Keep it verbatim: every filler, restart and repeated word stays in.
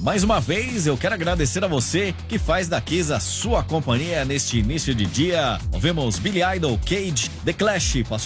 Mais uma vez, eu quero agradecer a você que faz da Kiss a sua companhia neste início de dia. Ouvimos Billy Idol, Cage, The Clash, passou